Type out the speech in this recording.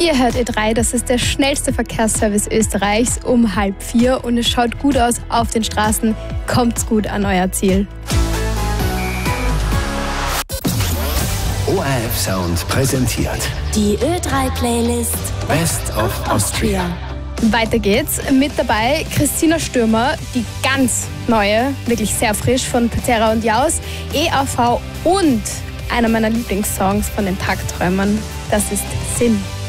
Ihr hört Ö3, das ist der schnellste Verkehrsservice Österreichs um 3:30 und es schaut gut aus auf den Straßen. Kommt's gut an euer Ziel. ORF Sound präsentiert die Ö3-Playlist Best of Austria. Weiter geht's. Mit dabei Christina Stürmer, die ganz neue, wirklich sehr frisch von Peterra und Jaus, EAV und einer meiner Lieblingssongs von den Tagträumern. Das ist Sinn.